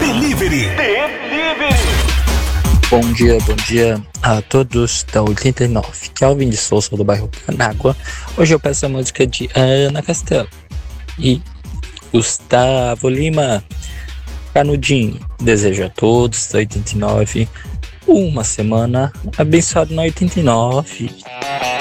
Delivery. Bom dia a todos da 89. Kelvin de Souza, do bairro Panágua. Hoje eu peço a música de Ana Castelo e Gustavo Lima. Canudinho. Desejo a todos da 89 uma semana abençoada na 89.